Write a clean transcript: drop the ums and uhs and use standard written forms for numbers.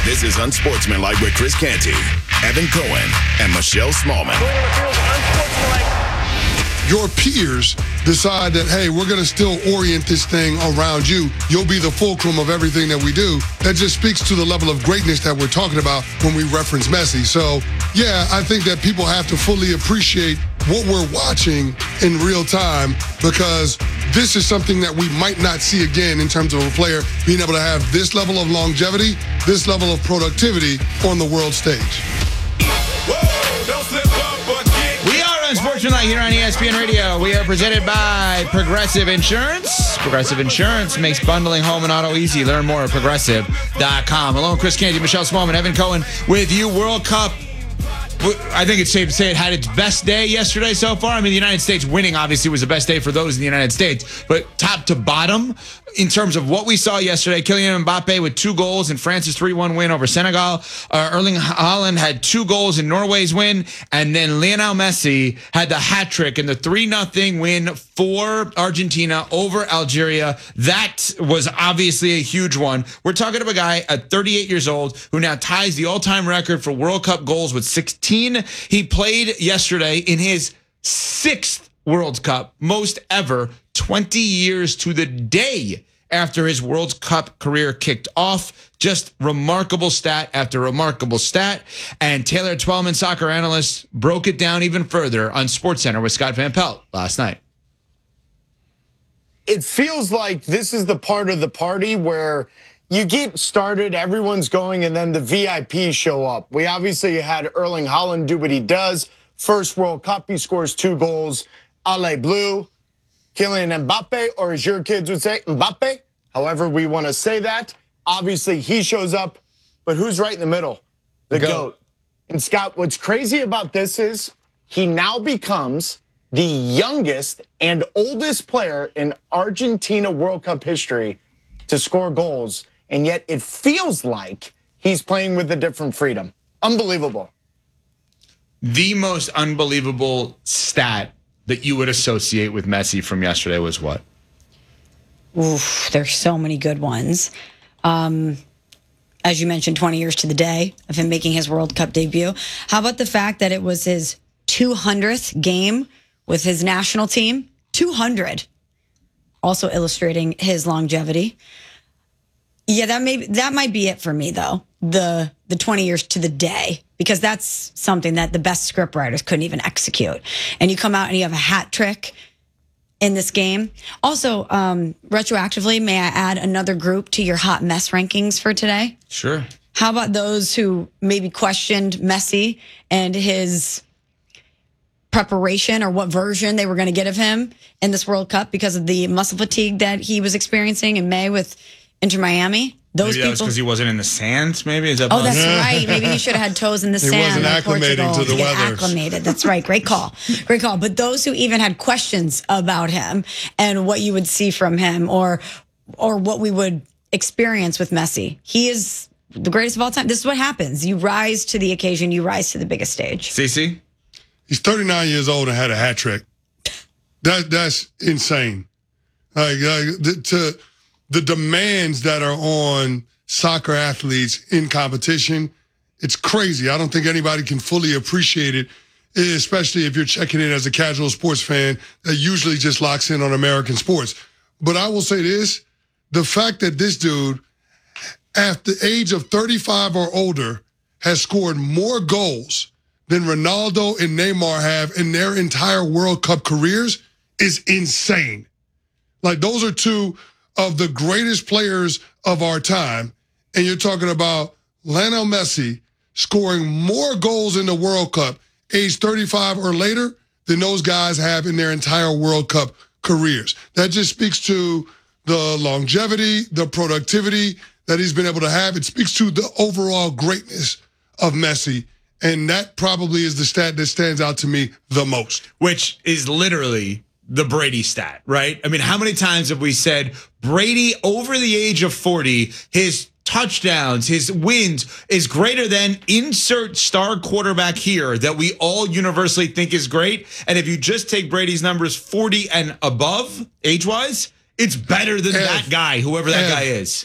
This is Unsportsmanlike with Chris Canty, Evan Cohen, and Michelle Smallman. Your peers decide that, hey, we're going to still orient this thing around you. You'll be the fulcrum of everything that we do. That just speaks to the level of greatness that we're talking about when we reference Messi. So, yeah, I think that people have to fully appreciate what we're watching in real time, because this is something that we might not see again in terms of a player being able to have this level of longevity, this level of productivity on the world stage. Unsportsmanlike here on ESPN Radio. We are presented by Progressive Insurance. Progressive Insurance makes bundling home and auto easy. Learn more at progressive.com. Along Chris Canty, Michelle Smallman, Evan Cohen with you. World Cup, I think it's safe to say it had its best day yesterday so far. I mean, the United States winning obviously was the best day for those in the United States. But top to bottom, in terms of what we saw yesterday, Kylian Mbappe with 2 goals in France's 3-1 win over Senegal. Erling Haaland had 2 goals in Norway's win. And then Lionel Messi had the hat trick in the 3-0 win for Argentina over Algeria. That was obviously a huge one. We're talking about a guy at 38 years old who now ties the all-time record for World Cup goals with 16. He played yesterday in his 6th World Cup, most ever, 20 years to the day after his World Cup career kicked off. Just remarkable stat after remarkable stat. And Taylor Twellman, soccer analyst, broke it down even further on SportsCenter with Scott Van Pelt last night. It feels like this is the part of the party where you get started, everyone's going, and then the VIPs show up. We obviously had Erling Haaland do what he does. First World Cup, he scores 2 goals. Ale Bleu. Kylian Mbappe, or as your kids would say, Mbappe. However we want to say that. Obviously, he shows up, but who's right in the middle? The GOAT. And Scott, what's crazy about this is he now becomes the youngest and oldest player in Argentina World Cup history to score goals, and yet it feels like he's playing with a different freedom. Unbelievable. The most unbelievable stat that you would associate with Messi from yesterday was what? Oof, there's so many good ones. As you mentioned, 20 years to the day of him making his World Cup debut. How about the fact that it was his 200th game with his national team? 200. Also illustrating his longevity. Yeah, that might be it for me, though. The 20 years to the day, because that's something that the best scriptwriters couldn't even execute. And you come out and you have a hat trick in this game. Also, retroactively, may I add another group to your hot mess rankings for today? Sure. How about those who maybe questioned Messi and his preparation, or what version they were going to get of him in this World Cup because of the muscle fatigue that he was experiencing in May with Inter Miami? Those maybe that was because he wasn't in the sand, maybe? Is that possible? That's right. Maybe he should have had toes in the sand. He wasn't acclimating to the weather. Acclimated. That's right. Great call. Great call. But those who even had questions about him and what you would see from him, or what we would experience with Messi, he is the greatest of all time. This is what happens. You rise to the occasion. You rise to the biggest stage. CC? He's 39 years old and had a hat trick. That's insane. The demands that are on soccer athletes in competition, it's crazy. I don't think anybody can fully appreciate it, especially if you're checking in as a casual sports fan that usually just locks in on American sports. But I will say this, the fact that this dude, at the age of 35 or older, has scored more goals than Ronaldo and Neymar have in their entire World Cup careers is insane. Like, those are 2 of the greatest players of our time. And you're talking about Lionel Messi scoring more goals in the World Cup, age 35 or later, than those guys have in their entire World Cup careers. That just speaks to the longevity, the productivity that he's been able to have. It speaks to the overall greatness of Messi. And that probably is the stat that stands out to me the most. Which is literally the Brady stat, right? I mean, how many times have we said Brady over the age of 40, his touchdowns, his wins is greater than insert star quarterback here that we all universally think is great. And if you just take Brady's numbers 40 and above age-wise, it's better than that guy, whoever that guy is.